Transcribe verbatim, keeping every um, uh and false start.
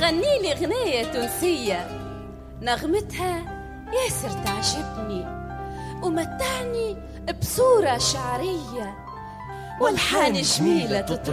غني لي غنية تونسية نغمتها ياسر تعجبني ومتعني بصورة شعرية والحان جميلة تطرب